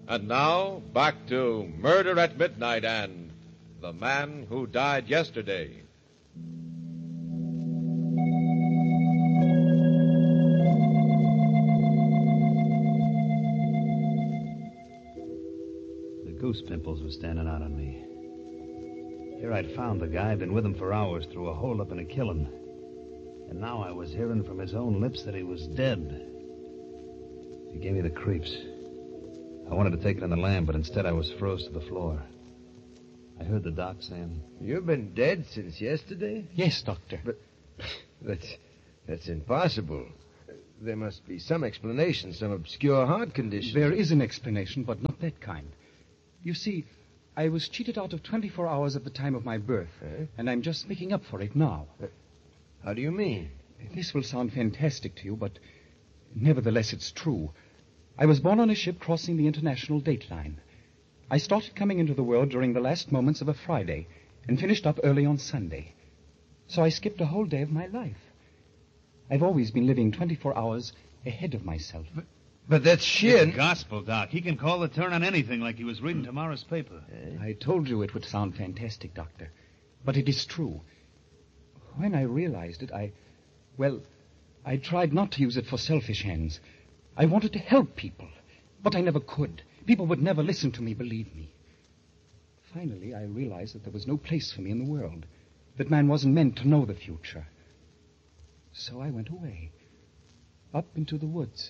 And now, back to Murder at Midnight and The Man Who Died Yesterday. The goose pimples were standing out on me. Here I'd found the guy, been with him for hours through a hold-up in a killing. And now I was hearing from his own lips that he was dead. He gave me the creeps. I wanted to take it in the lamb, but instead I was froze to the floor. I heard the doc saying... You've been dead since yesterday? Yes, Doctor. But that's impossible. There must be some explanation, some obscure heart condition. There is an explanation, but not that kind. You see, I was cheated out of 24 hours at the time of my birth, and I'm just making up for it now. How do you mean? This will sound fantastic to you, but nevertheless it's true. I was born on a ship crossing the international date line. I started coming into the world during the last moments of a Friday and finished up early on Sunday. So I skipped a whole day of my life. I've always been living 24 hours ahead of myself. But that's shit. It's gospel, Doc. He can call the turn on anything like he was reading tomorrow's paper. I told you it would sound fantastic, Doctor. But it is true. When I realized it, I tried not to use it for selfish ends. I wanted to help people, but I never could. People would never listen to me, believe me. Finally, I realized that there was no place for me in the world, that man wasn't meant to know the future. So I went away, up into the woods.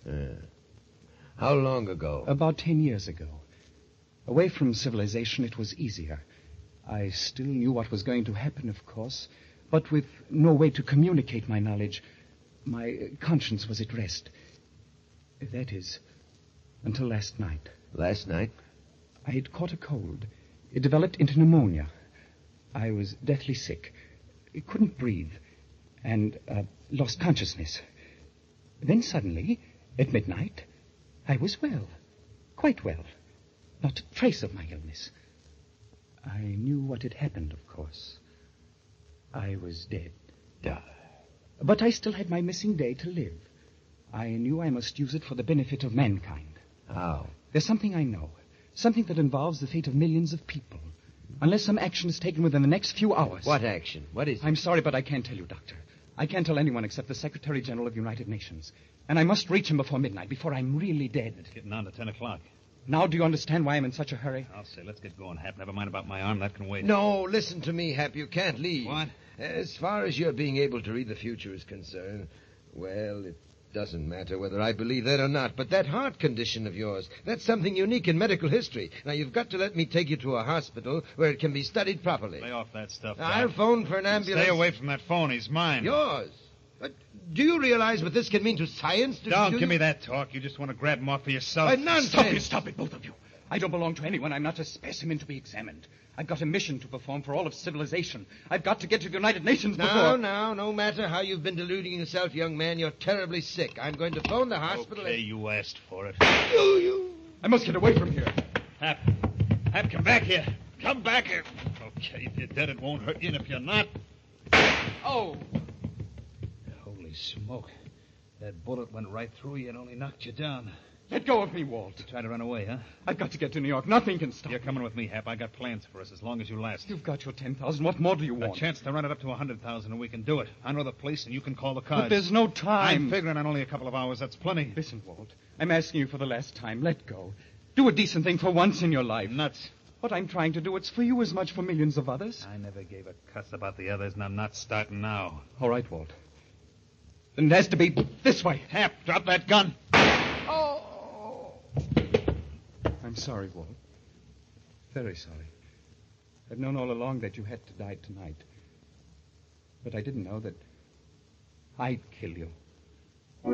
How long ago? About 10 years ago. Away from civilization, it was easier. I still knew what was going to happen, of course, but with no way to communicate my knowledge, my conscience was at rest. That is, until last night. Last night? I had caught a cold. It developed into pneumonia. I was deathly sick. I couldn't breathe, and lost consciousness. Then suddenly, at midnight, I was well. Quite well. Not a trace of my illness. I knew what had happened, of course. I was dead. But I still had my missing day to live. I knew I must use it for the benefit of mankind. How? There's something I know. Something that involves the fate of millions of people. Unless some action is taken within the next few hours. What action? What is it? I'm sorry, but I can't tell you, Doctor. I can't tell anyone except the Secretary General of the United Nations. And I must reach him before midnight, before I'm really dead. It's getting on to 10 o'clock. Now do you understand why I'm in such a hurry? I'll say, let's get going, Hap. Never mind about my arm. That can wait. No, listen to me, Hap. You can't leave. What? As far as your being able to read the future is concerned, well, it doesn't matter whether I believe that or not, but that heart condition of yours, that's something unique in medical history. Now, you've got to let me take you to a hospital where it can be studied properly. Lay off that stuff, Doc. I'll phone for an ambulance. Stay away from that phone. He's mine. Yours? But do you realize what this can mean to science? Don't give me that talk. You just want to grab him off for yourself. Nonsense. Stop it, both of you. I don't belong to anyone. I'm not a specimen to be examined. I've got a mission to perform for all of civilization. I've got to get to the United Nations before... Now, no matter how you've been deluding yourself, young man, you're terribly sick. I'm going to phone the hospital. Okay, you asked for it. I must get away from here. Hap, come back here. Come back here. Okay, if you're dead, it won't hurt you, and if you're not... Oh! Holy smoke. That bullet went right through you and only knocked you down. Let go of me, Walt. You try to run away, huh? I've got to get to New York. Nothing can stop You're me. coming with me, Hap. I got plans for us as long as you last. You've got your 10,000. What more do you A want? chance to run it up to 100,000, and we can do it. I know the place, and you can call the cars. But there's no time. I'm figuring on only a couple of hours. That's plenty. Listen, Walt. I'm asking you for the last time. Let go. Do a decent thing for once in your life. Nuts. What I'm trying to do, it's for you as much for millions of others. I never gave a cuss about the others, and I'm not starting now. All right, Walt. Then it has to be this way. Hap, drop that gun. Oh! I'm sorry, Walt. Very sorry. I've known all along that you had to die tonight. But I didn't know that I'd kill you.